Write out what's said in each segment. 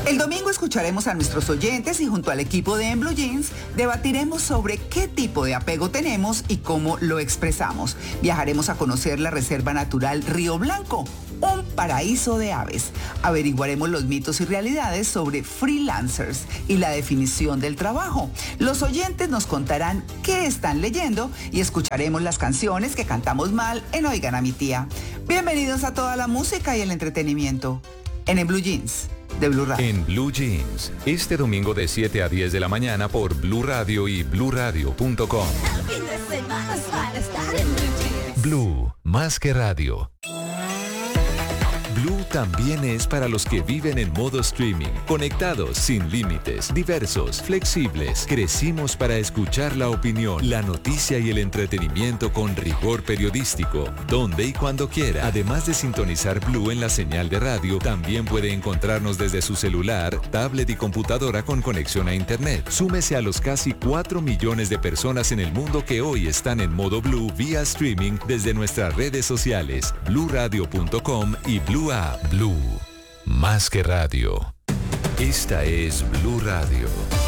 El domingo escucharemos a nuestros oyentes y junto al equipo de En Blue Jeans debatiremos sobre qué tipo de apego tenemos y cómo lo expresamos. Viajaremos a conocer la Reserva Natural Río Blanco, un paraíso de aves. Averiguaremos los mitos y realidades sobre freelancers y la definición del trabajo. Los oyentes nos contarán qué están leyendo y escucharemos las canciones que cantamos mal en Oigan a mi tía. Bienvenidos a toda la música y el entretenimiento en Blue Jeans de Blue Radio. En Blue Jeans, este domingo de 7 a 10 de la mañana por Blue Radio y bluradio.com. Blue, más que radio. Blue también es para los que viven en modo streaming, conectados, sin límites, diversos, flexibles. Crecimos para escuchar la opinión, la noticia y el entretenimiento con rigor periodístico, donde y cuando quiera. Además de sintonizar Blue en la señal de radio, también puede encontrarnos desde su celular, tablet y computadora con conexión a internet. Súmese a los casi 4 millones de personas en el mundo que hoy están en modo Blue vía streaming desde nuestras redes sociales, bluradio.com y Blue App. Blue, más que radio. Esta es Blue Radio.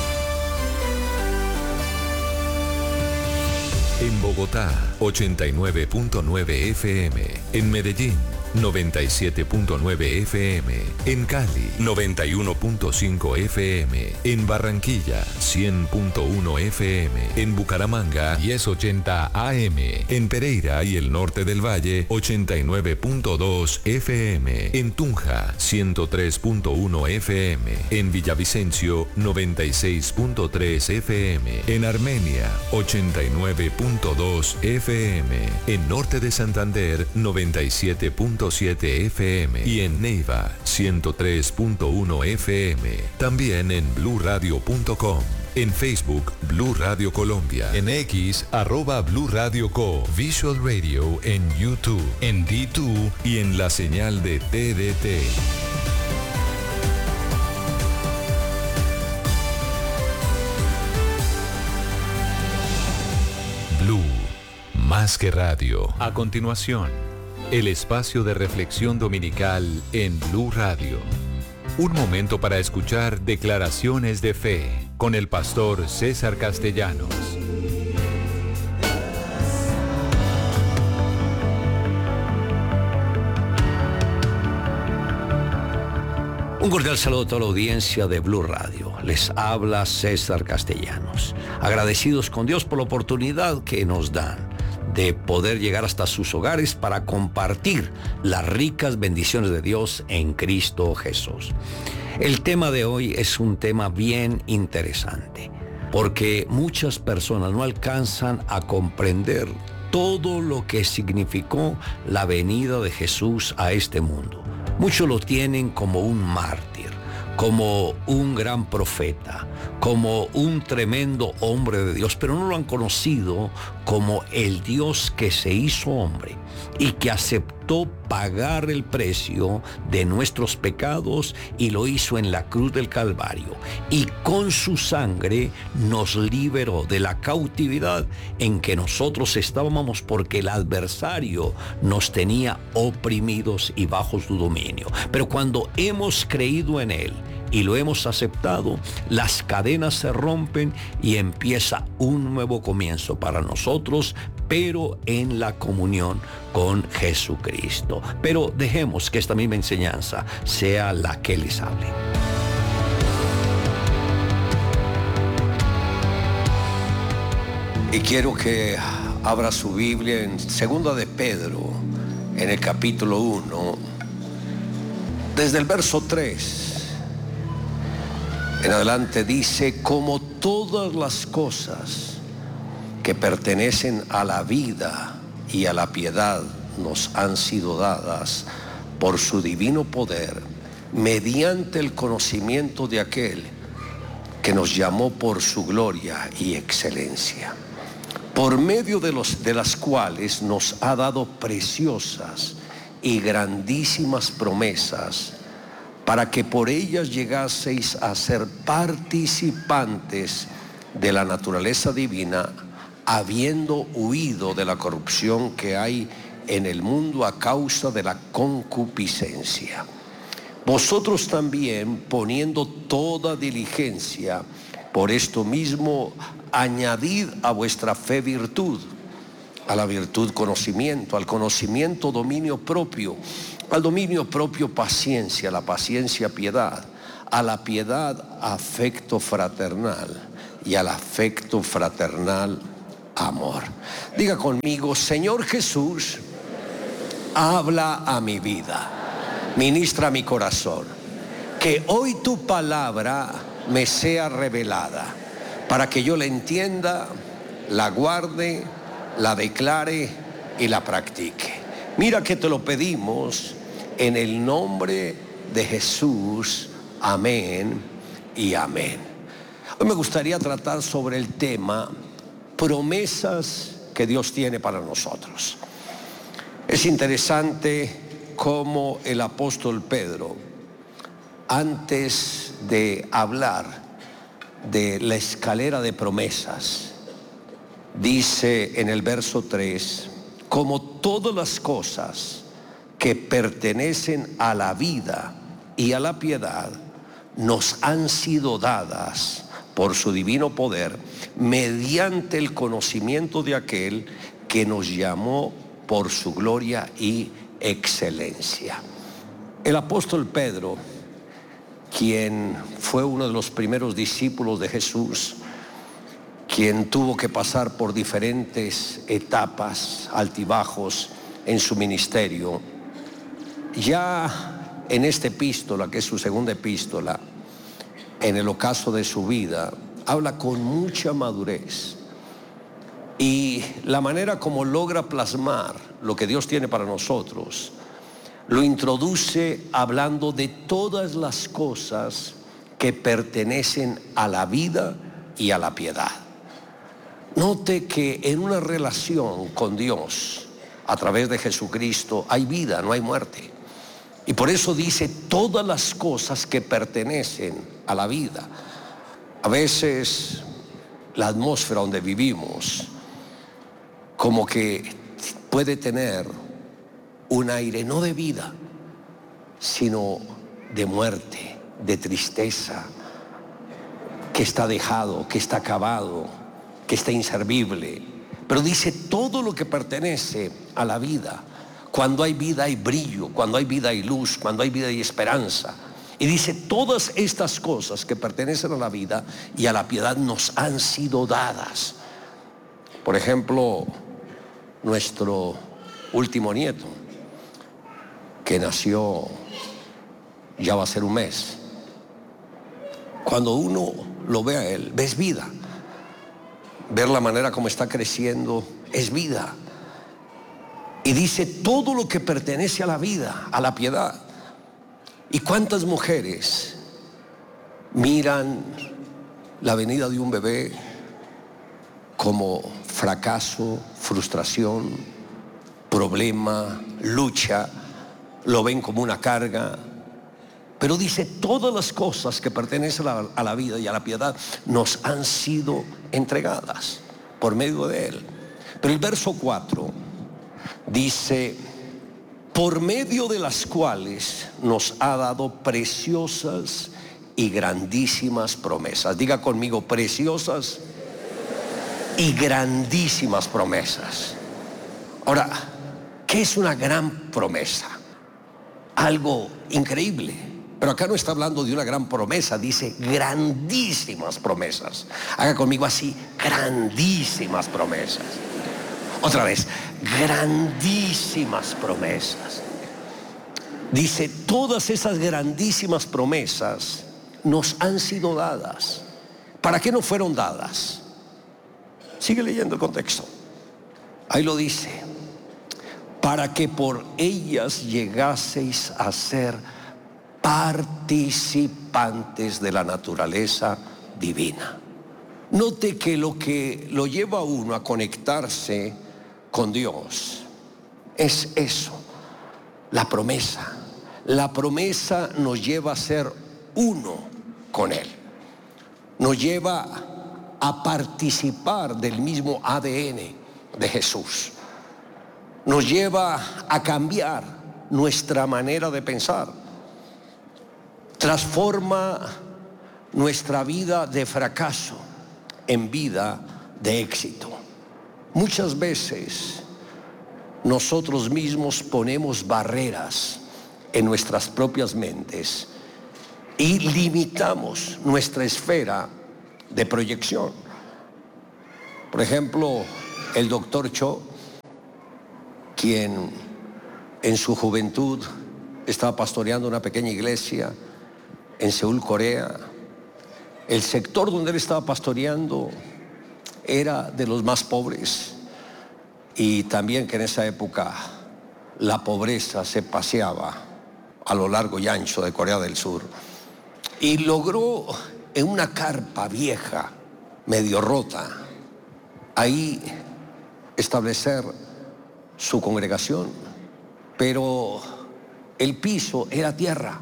En Bogotá, 89.9 FM. En Medellín, 97.9 FM. En Cali, 91.5 FM. En Barranquilla, 100.1 FM. En Bucaramanga, 1080 AM. En Pereira y el norte del Valle, 89.2 FM. En Tunja, 103.1 FM. En Villavicencio, 96.3 FM. En Armenia, 89.2 FM. En norte de Santander, 97.7 FM y en Neiva 103.1 FM. También en bluradio.com. En Facebook, Blue Radio Colombia. En X, @Blue Radio Co. Visual Radio en YouTube, en D2 y en la señal de TDT. Blue, más que radio. A continuación, el espacio de reflexión dominical en Blue Radio. Un momento para escuchar declaraciones de fe con el pastor César Castellanos. Un cordial saludo a toda la audiencia de Blue Radio. Les habla César Castellanos. Agradecidos con Dios por la oportunidad que nos dan de poder llegar hasta sus hogares para compartir las ricas bendiciones de Dios en Cristo Jesús. El tema de hoy es un tema bien interesante, porque muchas personas no alcanzan a comprender todo lo que significó la venida de Jesús a este mundo. Muchos lo tienen como un mártir, como un gran profeta, como un tremendo hombre de Dios, pero no lo han conocido como el Dios que se hizo hombre y que aceptó pagar el precio de nuestros pecados y lo hizo en la cruz del Calvario. Y con su sangre nos liberó de la cautividad en que nosotros estábamos, porque el adversario nos tenía oprimidos y bajo su dominio. Pero cuando hemos creído en Él y lo hemos aceptado, las cadenas se rompen y empieza un nuevo comienzo para nosotros, pero en la comunión con Jesucristo. Pero dejemos que esta misma enseñanza sea la que les hable. Y quiero que abra su Biblia en 2 de Pedro, en el capítulo 1, desde el verso 3. En adelante dice: como todas las cosas que pertenecen a la vida y a la piedad nos han sido dadas por su divino poder, mediante el conocimiento de aquel que nos llamó por su gloria y excelencia, por medio de las cuales nos ha dado preciosas y grandísimas promesas, para que por ellas llegaseis a ser participantes de la naturaleza divina, habiendo huido de la corrupción que hay en el mundo a causa de la concupiscencia. vosotros también, poniendo toda diligencia, por esto mismo, añadid a vuestra fe virtud, a la virtud conocimiento, al conocimiento dominio propio, al dominio propio paciencia, a la paciencia piedad, a la piedad afecto fraternal y al afecto fraternal amor. Diga conmigo: Señor Jesús, habla a mi vida, ministra mi corazón, que hoy tu palabra me sea revelada, para que yo la entienda, la guarde, la declare y la practique. Mira que te lo pedimos en el nombre de Jesús. Amén y amén. Hoy me gustaría tratar sobre el tema promesas que Dios tiene para nosotros. Es interesante cómo el apóstol Pedro, antes de hablar de la escalera de promesas, dice en el verso 3, como todas las cosas que pertenecen a la vida y a la piedad nos han sido dadas por su divino poder, mediante el conocimiento de aquel que nos llamó por su gloria y excelencia. El apóstol Pedro, quien fue uno de los primeros discípulos de Jesús, quien tuvo que pasar por diferentes etapas, altibajos en su ministerio, ya en esta epístola, que es su segunda epístola, en el ocaso de su vida, habla con mucha madurez. Y la manera como logra plasmar lo que Dios tiene para nosotros, lo introduce hablando de todas las cosas que pertenecen a la vida y a la piedad. Note que en una relación con Dios, a través de Jesucristo, hay vida, no hay muerte. Y por eso dice todas las cosas que pertenecen a la vida. A veces la atmósfera donde vivimos como que puede tener un aire no de vida, sino de muerte, de tristeza, que está dejado, que está acabado, que está inservible. Pero dice todo lo que pertenece a la vida. Cuando hay vida hay brillo, cuando hay vida hay luz, cuando hay vida hay esperanza. Y dice todas estas cosas que pertenecen a la vida y a la piedad nos han sido dadas. Por ejemplo, nuestro último nieto, que nació, ya va a ser un mes. Cuando uno lo ve a él, ves vida. Ver la manera como está creciendo es vida. Y dice todo lo que pertenece a la vida, a la piedad. ¿Y cuántas mujeres miran la venida de un bebé como fracaso, frustración, problema, lucha? Lo ven como una carga. Pero dice todas las cosas que pertenecen a la vida y a la piedad nos han sido entregadas por medio de él. Pero el verso 4 dice, por medio de las cuales nos ha dado preciosas y grandísimas promesas. Diga conmigo, preciosas y grandísimas promesas. Ahora, ¿qué es una gran promesa? Algo increíble. Pero acá no está hablando de una gran promesa, dice grandísimas promesas. Haga conmigo así, grandísimas promesas. Otra vez, grandísimas promesas. Dice, todas esas grandísimas promesas nos han sido dadas. ¿Para qué no fueron dadas? Sigue leyendo el contexto. Ahí lo dice. Para que por ellas llegaseis a ser participantes de la naturaleza divina. Note que lo lleva a uno a conectarse con Dios es eso, la promesa. La promesa nos lleva a ser uno con Él. Nos lleva a participar del mismo ADN de Jesús. Nos lleva a cambiar nuestra manera de pensar. transforma nuestra vida de fracaso en vida de éxito. Muchas veces nosotros mismos ponemos barreras en nuestras propias mentes y limitamos nuestra esfera de proyección. Por ejemplo, el doctor Cho, quien en su juventud estaba pastoreando una pequeña iglesia en Seúl, Corea. El sector donde él estaba pastoreando era de los más pobres, y también que en esa época la pobreza se paseaba a lo largo y ancho de Corea del Sur, y logró en una carpa vieja, medio rota, ahí establecer su congregación, pero el piso era tierra,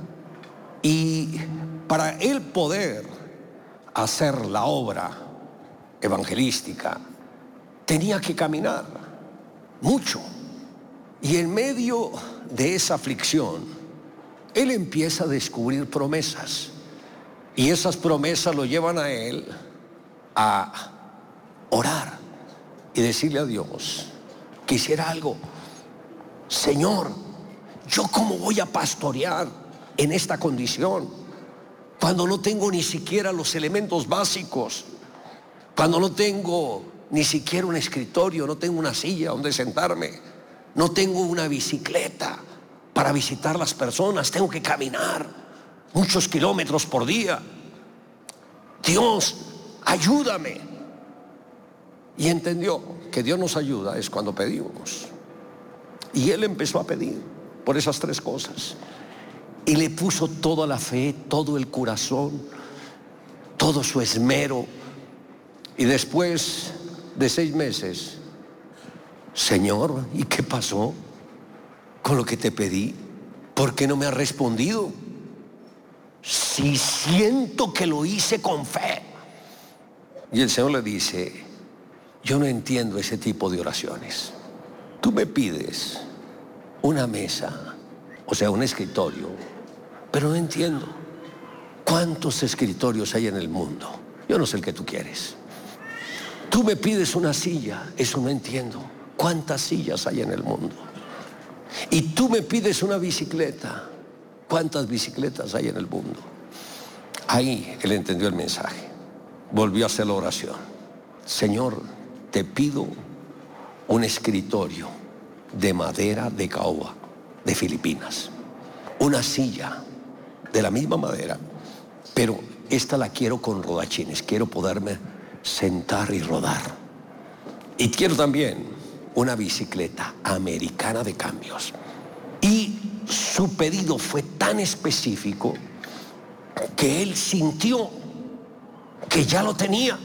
y para él poder hacer la obra evangelística tenía que caminar mucho. Y en medio de esa aflicción, él empieza a descubrir promesas, y esas promesas lo llevan a él a orar y decirle a Dios: quisiera algo, Señor, ¿yo cómo voy a pastorear en esta condición cuando no tengo ni siquiera los elementos básicos? Cuando no tengo ni siquiera un escritorio, no tengo una silla donde sentarme, no tengo una bicicleta para visitar las personas, tengo que caminar muchos kilómetros por día. Dios, ayúdame. Y entendió que Dios nos ayuda es cuando pedimos. Y él empezó a pedir por esas tres cosas, y le puso toda la fe, todo el corazón, todo su esmero. Y después de 6 meses, Señor, ¿y qué pasó con lo que te pedí? ¿Por qué no me has respondido? Si siento que lo hice con fe. Y el Señor le dice: yo no entiendo ese tipo de oraciones. Tú me pides una mesa, o sea, un escritorio, pero no entiendo cuántos escritorios hay en el mundo. Yo no sé el que tú quieres. Tú me pides una silla, eso no entiendo. ¿Cuántas sillas hay en el mundo? Y tú me pides una bicicleta, ¿cuántas bicicletas hay en el mundo? Ahí él entendió el mensaje. Volvió a hacer la oración: Señor, te pido un escritorio de madera de caoba de Filipinas, una silla de la misma madera, pero esta la quiero con rodachines, quiero poderme sentar y rodar. Y quiero también una bicicleta americana de cambios. Y su pedido fue tan específico que él sintió que ya lo tenía.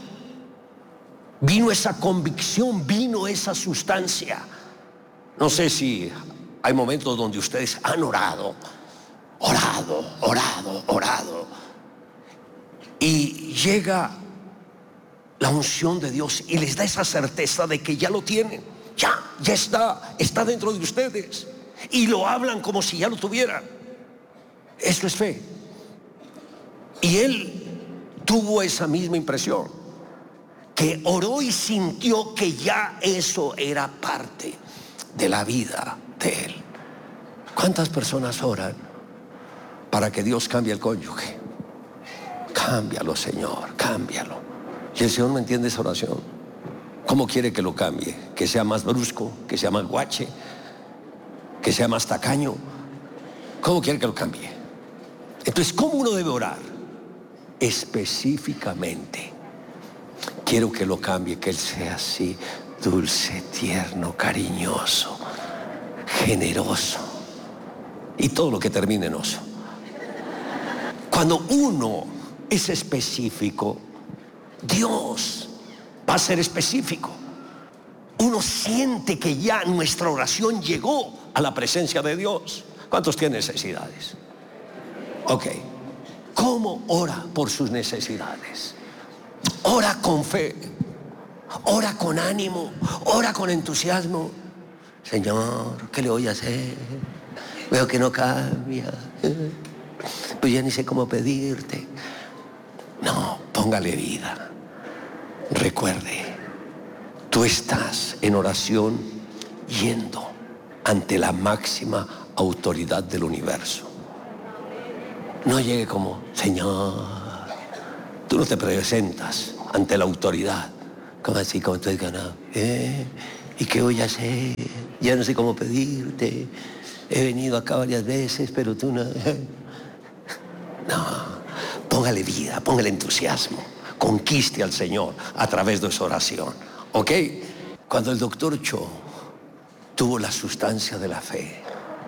Vino esa convicción, vino esa sustancia. No sé si hay momentos donde ustedes han orado, y llega la unción de Dios y les da esa certeza de que ya lo tienen, ya está dentro de ustedes, y lo hablan como si ya lo tuvieran. Eso es fe. Y él tuvo esa misma impresión, que oró y sintió que ya eso era parte de la vida de él. ¿Cuántas personas oran para que Dios cambie el cónyuge? Cámbialo, Señor, cámbialo. Y el Señor no entiende esa oración. ¿Cómo quiere que lo cambie? ¿Que sea más brusco? ¿Que sea más guache? ¿Que sea más tacaño? ¿Cómo quiere que lo cambie? Entonces, ¿cómo uno debe orar? Específicamente. Quiero que lo cambie, que Él sea así, dulce, tierno, cariñoso, generoso, y todo lo que termine en oso. Cuando uno es específico, Dios va a ser específico. Uno siente que ya nuestra oración llegó a la presencia de Dios. ¿Cuántos tienen necesidades? Ok. ¿Cómo ora por sus necesidades? Ora con fe, ora con ánimo, ora con entusiasmo. Señor, ¿qué le voy a hacer? Veo que no cambia. pues ya ni sé cómo pedirte. No, póngale vida. Recuerde, tú estás en oración yendo ante la máxima autoridad del universo. No llegue como, Señor. Tú no te presentas ante la autoridad como así, como tú digas, no, ¿y qué voy a hacer? Ya no sé cómo pedirte. He venido acá varias veces, pero tú no. No, póngale vida, póngale entusiasmo. Conquiste al Señor a través de su oración. ¿Ok? Cuando el doctor Cho tuvo la sustancia de la fe,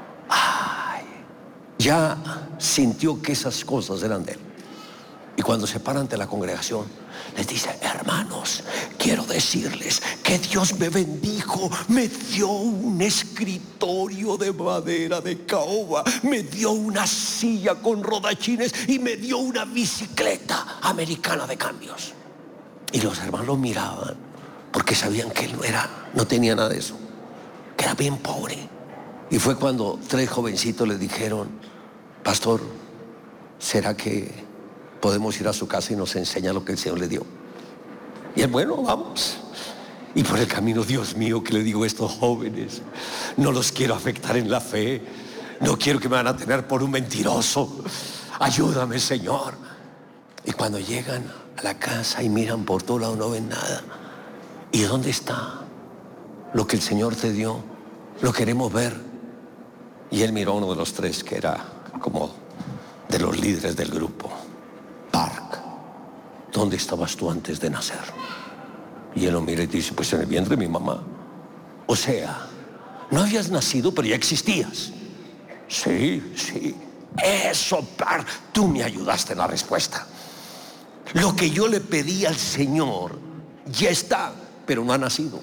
ya sintió que esas cosas eran de él. Y cuando se para ante la congregación, les dice, hermanos, quiero decirles que Dios me bendijo, me dio un escritorio de madera de caoba, me dio una silla con rodachines y me dio una bicicleta americana de cambios. Y los hermanos miraban, porque sabían que él no tenía nada de eso, que era bien pobre. Y fue cuando 3 jovencitos le dijeron, pastor, ¿será que podemos ir a su casa y nos enseña lo que el Señor le dio? Y él, bueno, vamos. Y por el camino, Dios mío, que le digo a estos jóvenes, no los quiero afectar en la fe, no quiero que me van a tener por un mentiroso, ayúdame, Señor. Y cuando llegan a la casa y miran por todo lado, no ven nada. ¿Y dónde está lo que el Señor te dio? Lo queremos ver. Y él miró a uno de los 3 que era como de los líderes del grupo. Park, ¿dónde estabas tú antes de nacer? Y él lo mira y dice, pues en el vientre de mi mamá. O sea, no habías nacido, pero ya existías. Sí, sí. Eso, Park, tú me ayudaste en la respuesta. Lo que yo le pedí al Señor ya está, pero no ha nacido.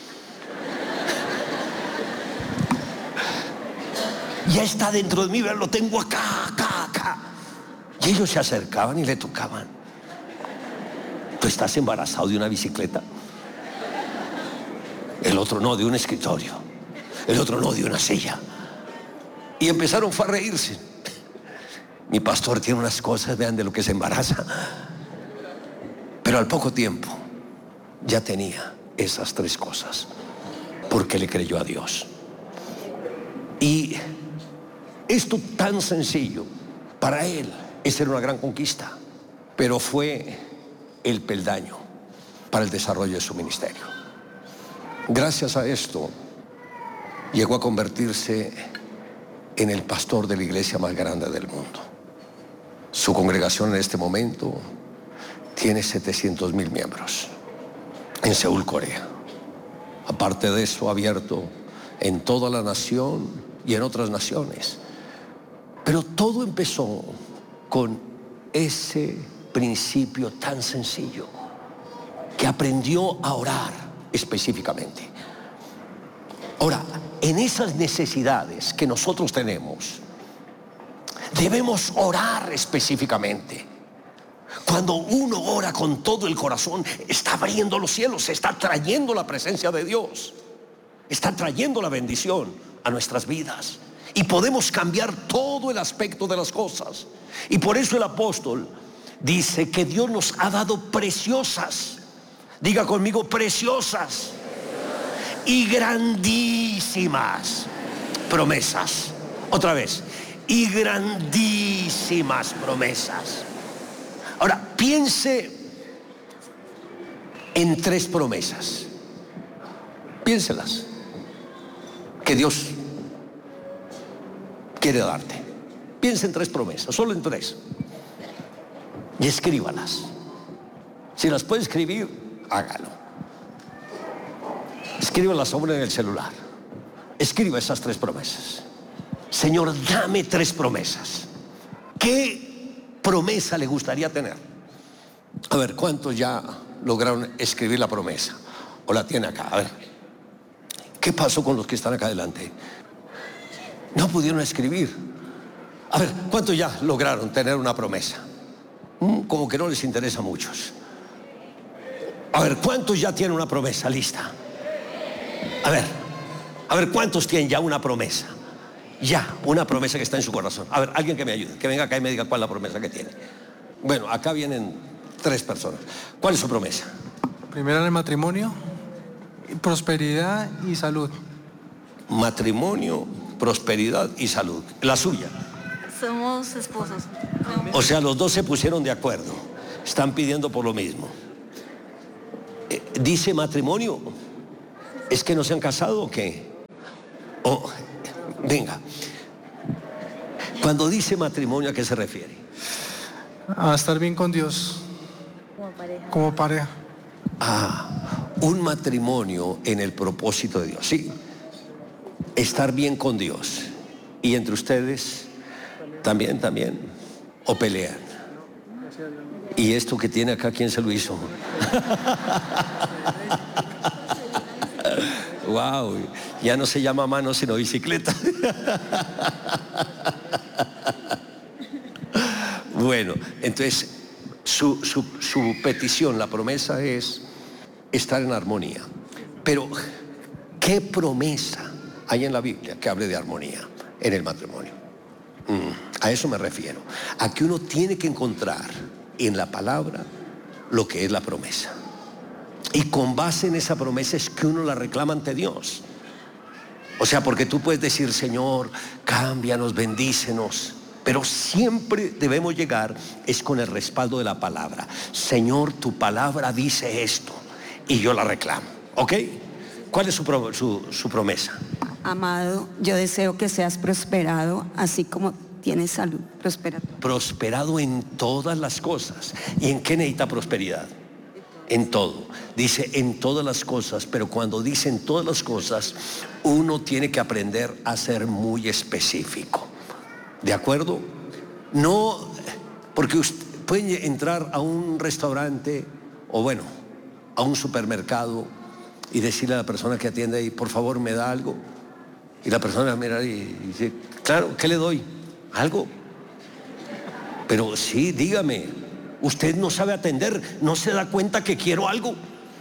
Ya está dentro de mí, lo tengo acá, acá, acá. Y ellos se acercaban y le tocaban. Tú estás embarazado de una bicicleta. El otro no, de un escritorio. El otro no, de una silla. Y empezaron a reírse. Mi pastor tiene unas cosas, vean de lo que se embaraza. Pero al poco tiempo ya tenía esas 3 cosas, porque le creyó a Dios. Y esto tan sencillo, para él, esa era una gran conquista, pero fue el peldaño para el desarrollo de su ministerio. Gracias a esto, llegó a convertirse en el pastor de la iglesia más grande del mundo. Su congregación en este momento tiene 700,000 miembros en Seúl, Corea. Aparte de eso, abierto en toda la nación y en otras naciones. Pero todo empezó con ese principio tan sencillo, que aprendió a orar específicamente. Ahora, en esas necesidades que nosotros tenemos, debemos orar específicamente. Cuando uno ora con todo el corazón, está abriendo los cielos, está trayendo la presencia de Dios, está trayendo la bendición a nuestras vidas. Y podemos cambiar todo el aspecto de las cosas. Y por eso el apóstol dice que Dios nos ha dado preciosas, diga conmigo, preciosas y grandísimas promesas. Otra vez, y grandísimas promesas. Ahora, piense en 3 promesas. Piénselas, que Dios quiere darte. Piensa en 3 promesas, solo en 3. Y escríbalas. Si las puede escribir, hágalo. Escríbalas sobre en el celular. Escriba esas 3 promesas. Señor, dame 3 promesas. ¿Qué promesa le gustaría tener? A ver, ¿cuántos ya lograron escribir la promesa? ¿O la tiene acá? A ver, ¿qué pasó con los que están acá adelante? No pudieron escribir. A ver, ¿cuántos ya lograron tener una promesa? Como que no les interesa a muchos. A ver, ¿cuántos ya tienen una promesa lista? A ver, ¿cuántos tienen ya una promesa? Ya, una promesa que está en su corazón. A ver, alguien que me ayude, que venga acá y me diga cuál es la promesa que tiene. Bueno, acá vienen 3 personas. ¿Cuál es su promesa? Primero en el matrimonio, prosperidad y salud. Matrimonio, prosperidad y salud. La suya. Somos esposos. O sea, los dos se pusieron de acuerdo. Están pidiendo por lo mismo. ¿Dice matrimonio? ¿Es que no se han casado o qué? Venga. Cuando dice matrimonio, ¿a qué se refiere? A estar bien con Dios. Como pareja. Un matrimonio en el propósito de Dios, sí. Estar bien con Dios. Y entre ustedes también. O pelean. ¿Y esto que tiene acá, quién se lo hizo? Wow, ya no se llama mano sino bicicleta. Bueno, entonces su petición, la promesa es estar en armonía. Pero ¿qué promesa hay en la Biblia que hable de armonía en el matrimonio? A eso me refiero, a que uno tiene que encontrar en la palabra lo que es la promesa. Y con base en esa promesa es que uno la reclama ante Dios. O sea, porque tú puedes decir, Señor, cámbianos, bendícenos, pero siempre debemos llegar es con el respaldo de la palabra. Señor, tu palabra dice esto y yo la reclamo, ¿ok? ¿Cuál es su promesa? Amado, yo deseo que seas prosperado, así como tienes salud. Prosperado en todas las cosas. ¿Y en qué necesita prosperidad? En todo. Dice en todas las cosas, pero cuando dice en todas las cosas, uno tiene que aprender a ser muy específico. ¿De acuerdo? No, porque usted puede entrar a un restaurante o bueno, a un supermercado y decirle a la persona que atiende ahí, por favor, ¿me da algo? Y la persona mira y dice, claro, ¿qué le doy? ¿Algo? Pero sí, dígame, usted no sabe atender, no se da cuenta que quiero algo.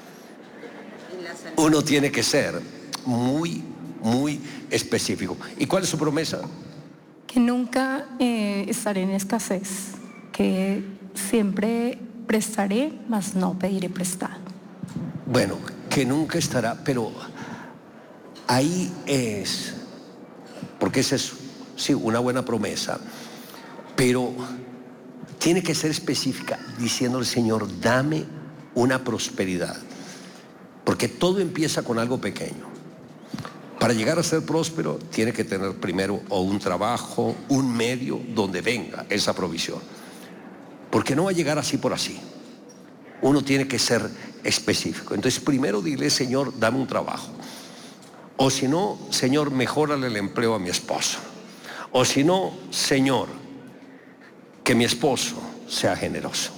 Uno tiene que ser muy específico. ¿Y cuál es su promesa? Que nunca estaré en escasez, que siempre prestaré, mas no pediré prestado. Bueno, que nunca estará, pero ahí es, porque esa es, sí, una buena promesa, pero tiene que ser específica, diciéndole, Señor, dame una prosperidad, porque todo empieza con algo pequeño. Para llegar a ser próspero, tiene que tener primero o un trabajo, un medio donde venga esa provisión, porque no va a llegar así por así. Uno tiene que ser específico. Entonces primero dile, Señor, dame un trabajo. O si no, Señor, mejórale el empleo a mi esposo. O si no, Señor, que mi esposo sea generoso.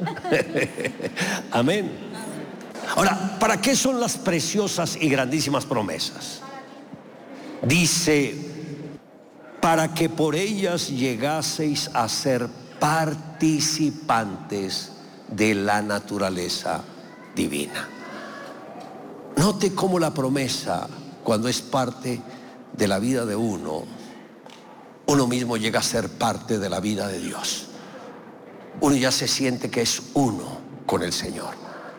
Amén. Ahora, ¿para qué son las preciosas y grandísimas promesas? Dice, para que por ellas llegaseis a ser participantes de la naturaleza divina. Note cómo la promesa, cuando es parte de la vida de uno mismo llega a ser parte de la vida de Dios. Uno ya se siente que es uno con el Señor.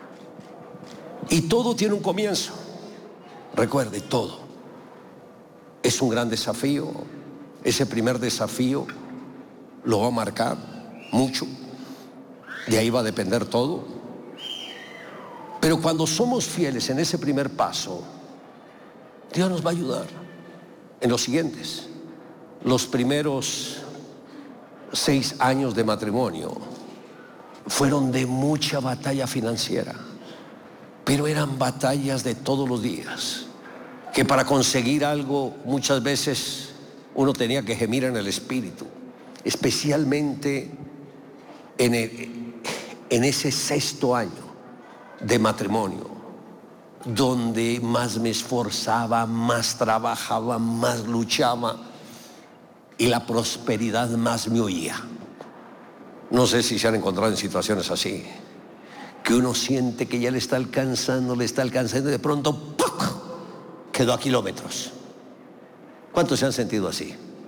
Y todo tiene un comienzo. Recuerde, todo es un gran desafío. Ese primer desafío lo va a marcar mucho. De ahí va a depender todo. Pero cuando somos fieles en ese primer paso, Dios nos va a ayudar en los siguientes. Los primeros 6 años de matrimonio fueron de mucha batalla financiera, pero eran batallas de todos los días, que para conseguir algo muchas veces uno tenía que gemir en el espíritu, especialmente en ese 6.º año de matrimonio, donde más me esforzaba, más trabajaba, más luchaba y la prosperidad más me huía. No sé si se han encontrado en situaciones así, que uno siente que ya le está alcanzando y de pronto ¡puc!, quedó a kilómetros. ¿Cuántos se han sentido así?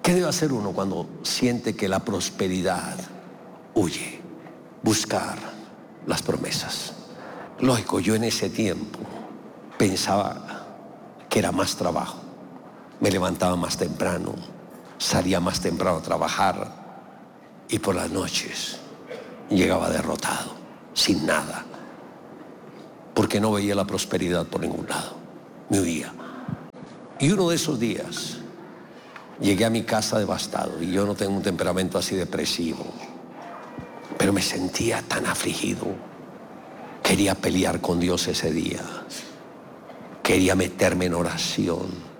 ¿Qué debe hacer uno cuando siente que la prosperidad huye? Buscar las promesas. Lógico, yo en ese tiempo pensaba que era más trabajo. Me levantaba más temprano, salía más temprano a trabajar y por las noches llegaba derrotado, sin nada, porque no veía la prosperidad por ningún lado. Me huía. Y uno de esos días llegué a mi casa devastado, y yo no tengo un temperamento así depresivo, pero me sentía tan afligido. Quería pelear con Dios ese día. Quería meterme en oración.